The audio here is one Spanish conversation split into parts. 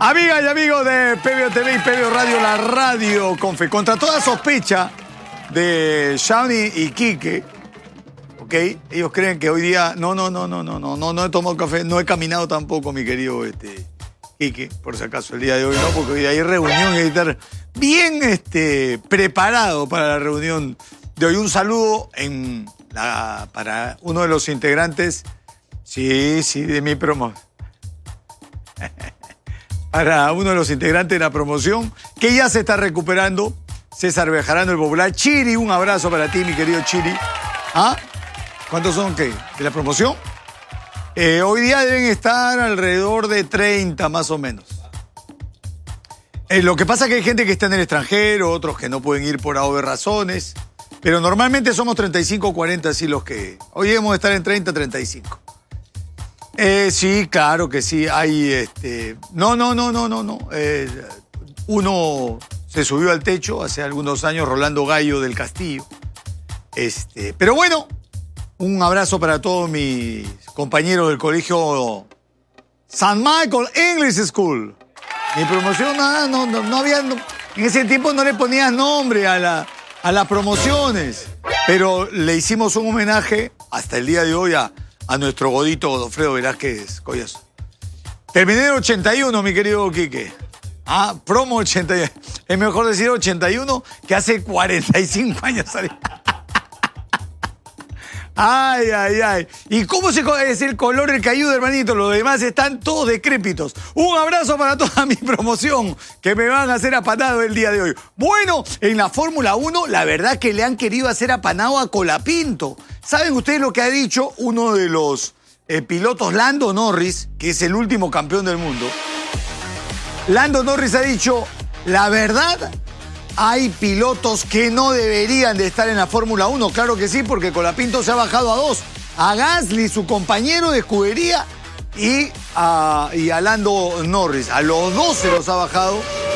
Amigas y amigos de PBO TV y PBO Radio, la radio con fe. Contra toda sospecha de Shawnee y Quique, ¿ok? Ellos creen que hoy día... No he tomado café, no he caminado tampoco, mi querido Quique, por si acaso, el día de hoy no, porque hoy día hay reunión y hay que estar bien preparado para la reunión de hoy. Un saludo para uno de los integrantes, de mi promo. Para uno de los integrantes de la promoción, que ya se está recuperando, César Bejarano, el popular. Chiri, un abrazo para ti, mi querido Chiri. ¿Ah? ¿Cuántos son, qué? ¿De la promoción? Hoy día deben estar alrededor de 30, más o menos. Lo que pasa es que hay gente que está en el extranjero, otros que no pueden ir por obvias razones, pero normalmente somos 35 o 40, así los que... Hoy debemos estar en 30, 35. Sí, claro que sí. Hay No. Uno se subió al techo hace algunos años, Rolando Gallo del Castillo. Pero bueno, un abrazo para todos mis compañeros del colegio San Michael English School. Mi promoción, no había... En ese tiempo no le ponías nombre a las promociones. Pero le hicimos un homenaje hasta el día de hoy a nuestro godito Godofredo Velázquez Collazo. Terminé en 81, mi querido Quique. Promo 81. Es mejor decir 81 que hace 45 años salí. Ay. ¿Y cómo es el color el que ayuda, hermanito? Los demás están todos decrépitos. Un abrazo para toda mi promoción, que me van a hacer apanado el día de hoy. Bueno, en la Fórmula 1, la verdad que le han querido hacer apanado a Colapinto. ¿Saben ustedes lo que ha dicho uno de los pilotos, Lando Norris, que es el último campeón del mundo? Lando Norris ha dicho, la verdad... Hay pilotos que no deberían de estar en la Fórmula 1, claro que sí, porque Colapinto se ha bajado a dos. A Gasly, su compañero de escudería, y a Lando Norris. A los dos se los ha bajado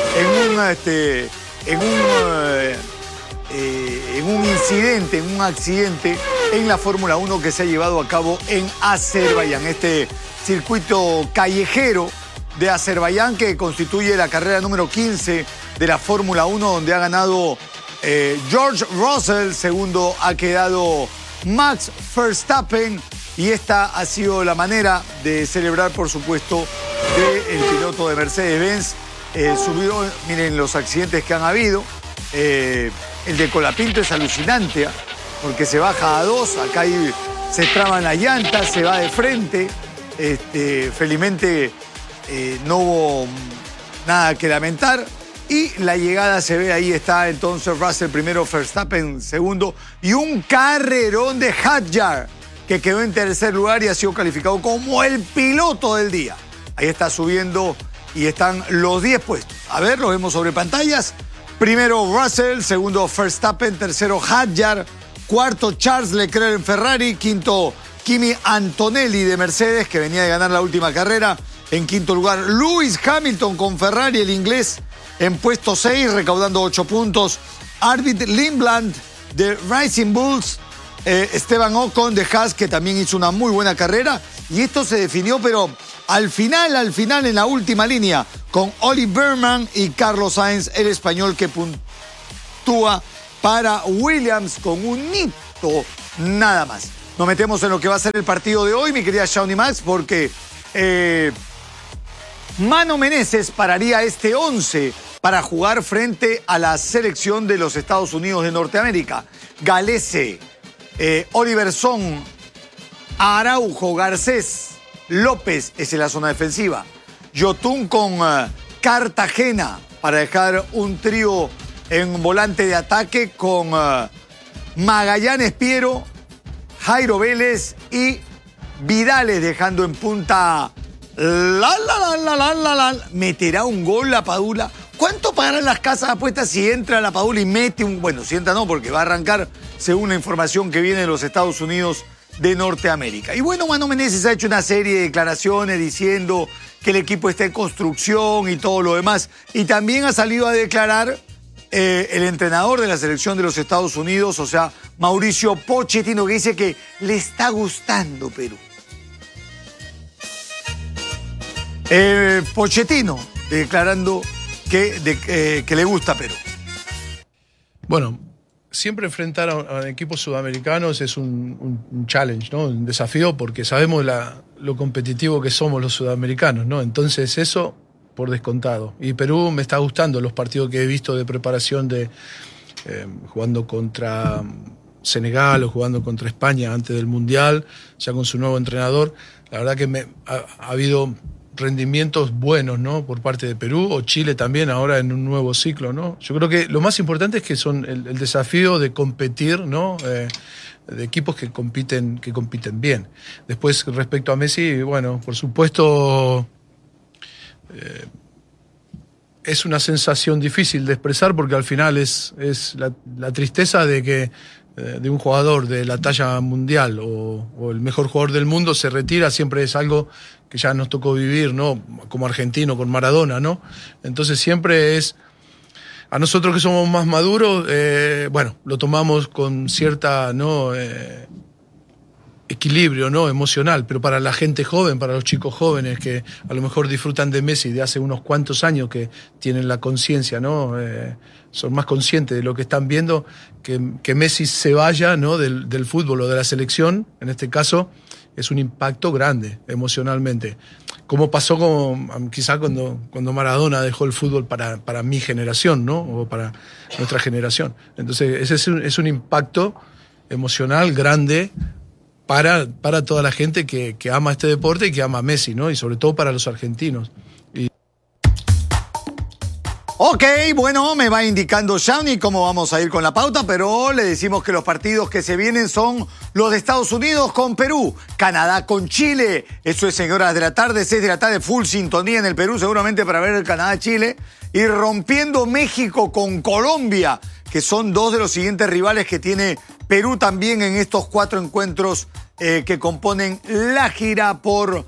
en un accidente en la Fórmula 1 que se ha llevado a cabo en Azerbaiyán. Este circuito callejero de Azerbaiyán que constituye la carrera número 15 de la Fórmula 1, donde ha ganado George Russell, segundo ha quedado Max Verstappen, y esta ha sido la manera de celebrar, por supuesto, del piloto de Mercedes-Benz. Miren los accidentes que han habido. El de Colapinto es alucinante, porque se baja a dos, acá se traban las llantas, se va de frente. Felizmente no hubo nada que lamentar. Y la llegada se ve, ahí está entonces Russell primero, Verstappen segundo, y un carrerón de Hadjar, que quedó en tercer lugar y ha sido calificado como el piloto del día. Ahí está subiendo y están los 10 puestos. A ver, los vemos sobre pantallas. Primero Russell, segundo Verstappen, tercero Hadjar, cuarto Charles Leclerc en Ferrari, quinto Kimi Antonelli de Mercedes, que venía de ganar la última carrera. En quinto lugar, Lewis Hamilton con Ferrari, el inglés, en puesto 6, recaudando 8 puntos. Arvid Lindblad de Racing Bulls. Esteban Ocon de Haas, que también hizo una muy buena carrera. Y esto se definió, pero al final, en la última línea, con Oli Berman y Carlos Sainz, el español, que puntúa para Williams con un hito nada más. Nos metemos en lo que va a ser el partido de hoy, mi querida Shawnee Max, porque... Mano Meneses pararía este 11 para jugar frente a la selección de los Estados Unidos de Norteamérica. Galese, Oliverson, Araujo, Garcés, López es en la zona defensiva. Yotun con Cartagena para dejar un trío en volante de ataque con Magallanes Piero, Jairo Vélez y Vidales, dejando en punta... ¿Meterá un gol la Padula? ¿Cuánto pagarán las casas de apuestas si entra la Padula y mete un... Bueno, si entra no, porque va a arrancar según la información que viene de los Estados Unidos de Norteamérica. Y bueno, Mano Meneses ha hecho una serie de declaraciones diciendo que el equipo está en construcción y todo lo demás. Y también ha salido a declarar el entrenador de la selección de los Estados Unidos, o sea, Mauricio Pochettino, que dice que le está gustando Perú. Pochettino declarando que le gusta Perú. Bueno, siempre enfrentar a equipos sudamericanos es un challenge, ¿no? Un desafío, porque sabemos lo competitivo que somos los sudamericanos, ¿no? Entonces eso por descontado. Y Perú me está gustando los partidos que he visto de preparación jugando contra Senegal o jugando contra España antes del Mundial, ya con su nuevo entrenador. La verdad que ha habido rendimientos buenos, ¿no? Por parte de Perú o Chile también ahora en un nuevo ciclo, ¿no? Yo creo que lo más importante es que son el desafío de competir, ¿no? De equipos que compiten bien. Después, respecto a Messi, bueno, por supuesto, es una sensación difícil de expresar, porque al final es la tristeza de que de un jugador de la talla mundial o el mejor jugador del mundo se retira. Siempre es algo que ya nos tocó vivir, ¿no? Como argentino con Maradona, ¿no? Entonces siempre es, a nosotros que somos más maduros, bueno, lo tomamos con cierta, ¿no? Equilibrio, ¿no? Emocional, pero para la gente joven, para los chicos jóvenes que a lo mejor disfrutan de Messi de hace unos cuantos años, que tienen la conciencia, ¿no? Son más conscientes de lo que están viendo, que Messi se vaya, ¿no? del fútbol o de la selección, en este caso, es un impacto grande emocionalmente. Como pasó quizá cuando Maradona dejó el fútbol para mi generación, ¿no? O para nuestra generación. Entonces, ese es un impacto emocional grande para toda la gente que ama este deporte y que ama a Messi, ¿no? Y sobre todo para los argentinos. Ok, bueno, me va indicando Shawnee cómo vamos a ir con la pauta, pero le decimos que los partidos que se vienen son los de Estados Unidos con Perú, Canadá con Chile. Eso es en horas de la tarde, 6 de la tarde, full sintonía en el Perú, seguramente para ver el Canadá-Chile. Y rompiendo México con Colombia, que son dos de los siguientes rivales que tiene Perú también en estos 4 encuentros que componen la gira por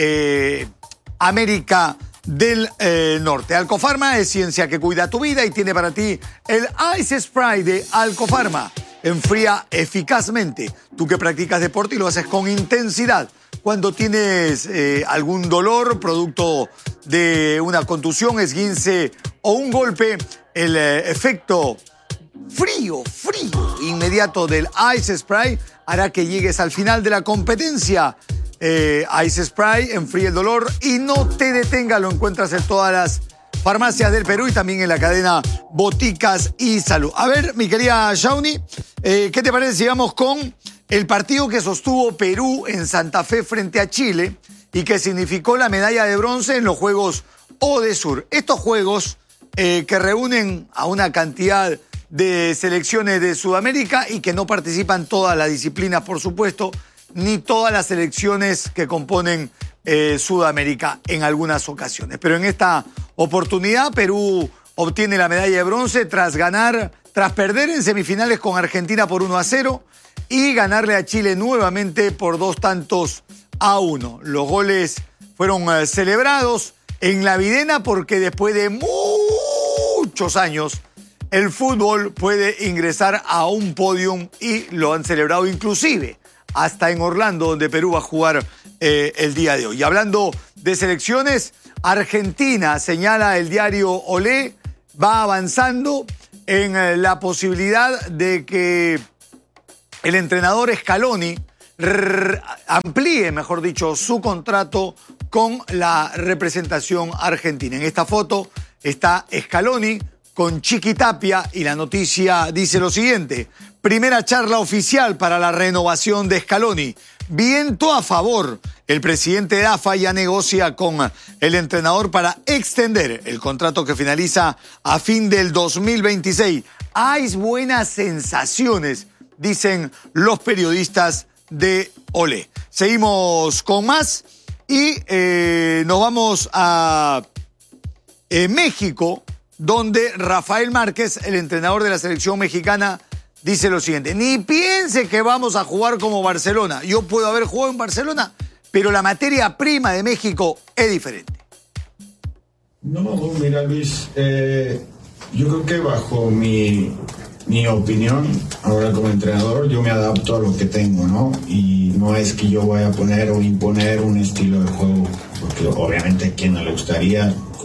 América del Norte. Alcofarma es ciencia que cuida tu vida y tiene para ti el Ice Spray de Alcofarma. Enfría eficazmente. Tú que practicas deporte y lo haces con intensidad. Cuando tienes algún dolor producto de una contusión, esguince o un golpe, el efecto frío inmediato del Ice Spray hará que llegues al final de la competencia. Ice Spray enfría el dolor y no te detenga. Lo encuentras en todas las farmacias del Perú y también en la cadena Boticas y Salud. A ver, mi querida Shawnee, ¿qué te parece si vamos con el partido que sostuvo Perú en Santa Fe frente a Chile y que significó la medalla de bronce en los Juegos ODESUR? Estos juegos que reúnen a una cantidad de selecciones de Sudamérica y que no participan todas las disciplinas, por supuesto, ni todas las selecciones que componen Sudamérica en algunas ocasiones. Pero en esta oportunidad Perú obtiene la medalla de bronce tras perder en semifinales con Argentina por 1-0 y ganarle a Chile nuevamente por 2-1. Los goles fueron celebrados en la Videna porque después de muchos años el fútbol puede ingresar a un podium y lo han celebrado inclusive hasta en Orlando, donde Perú va a jugar el día de hoy. Y hablando de selecciones, Argentina, señala el diario Olé, va avanzando en la posibilidad de que el entrenador Scaloni amplíe, mejor dicho, su contrato con la representación argentina. En esta foto está Scaloni con Chiqui Tapia y la noticia dice lo siguiente: primera charla oficial para la renovación de Scaloni. Viento a favor. El presidente de AFA ya negocia con el entrenador para extender el contrato que finaliza a fin del 2026. Hay buenas sensaciones, dicen los periodistas de Olé. Seguimos con más y nos vamos a México, donde Rafael Márquez, el entrenador de la selección mexicana, dice lo siguiente: ni piense que vamos a jugar como Barcelona. Yo puedo haber jugado en Barcelona, pero la materia prima de México es diferente. No, mira Luis, yo creo que bajo mi opinión, ahora como entrenador, yo me adapto a lo que tengo, ¿no? Y no es que yo vaya a poner o imponer un estilo de juego, porque obviamente a quien no le gustaría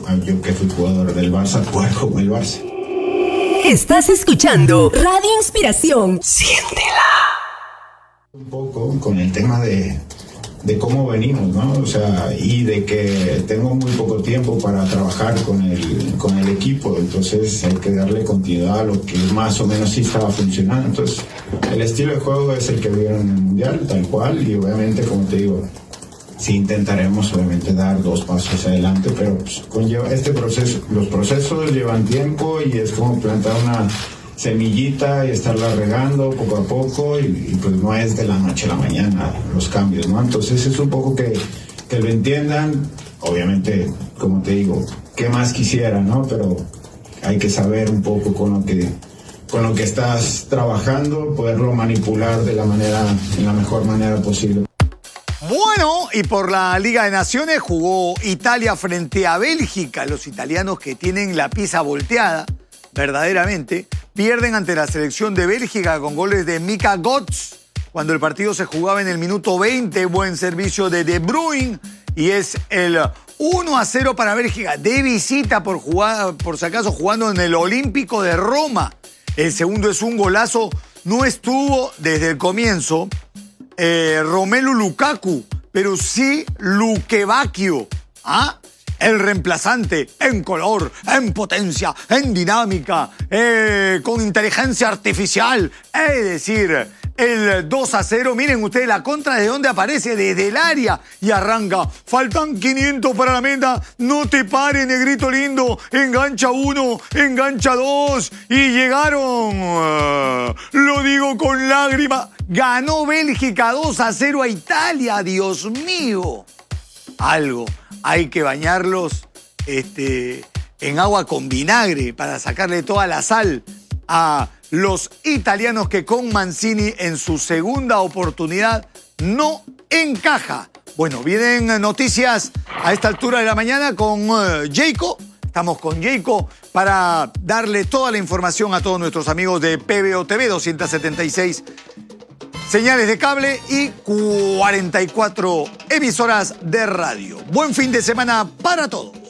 yo que fui jugador del Barça, jugar como el Barça. Estás escuchando Radio Inspiración. Siéntela. Un poco con el tema de cómo venimos, ¿no? O sea, y de que tengo muy poco tiempo para trabajar con el equipo, entonces hay que darle continuidad a lo que más o menos sí estaba funcionando. Entonces, el estilo de juego es el que vieron en el Mundial, tal cual, y obviamente, como te digo, sí intentaremos obviamente dar 2 pasos adelante, pero pues, conlleva este proceso, los procesos llevan tiempo y es como plantar una semillita y estarla regando poco a poco y pues no es de la noche a la mañana los cambios, ¿no? Entonces es un poco que lo entiendan, obviamente, como te digo, qué más quisiera, ¿no? Pero hay que saber un poco con lo que estás trabajando, poderlo manipular en la mejor manera posible. Bueno, y por la Liga de Naciones jugó Italia frente a Bélgica. Los italianos que tienen la pieza volteada, verdaderamente, pierden ante la selección de Bélgica con goles de Mika Götze cuando el partido se jugaba en el minuto 20. Buen servicio de De Bruyne y es el 1-0 para Bélgica de visita por si acaso jugando en el Olímpico de Roma. El segundo es un golazo. No estuvo desde el comienzo Romelu Lukaku, pero sí Lukebakio. ¿Ah? El reemplazante en color, en potencia, en dinámica, con inteligencia artificial. Es decir, el 2-0. Miren ustedes la contra de dónde aparece, desde el área y arranca. Faltan 500 para la meta. No te pares, negrito lindo. Engancha 1, engancha 2 y llegaron. Lo digo con lágrima. Ganó Bélgica 2-0 a Italia. Dios mío. Algo. Hay que bañarlos en agua con vinagre para sacarle toda la sal a los italianos que con Mancini en su segunda oportunidad no encaja. Bueno, vienen noticias a esta altura de la mañana con Jayco. Estamos con Jayco para darle toda la información a todos nuestros amigos de PBO TV, 276 señales de cable y 44 emisoras de radio. Buen fin de semana para todos.